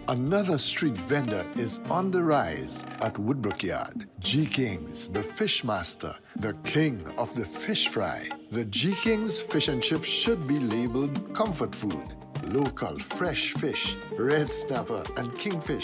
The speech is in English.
Another street vendor is on the rise at Woodbrook Yard. G. King's, the fish master, the king of the fish fry. The G. King's fish and chips should be labeled comfort food. Local fresh fish, red snapper, and kingfish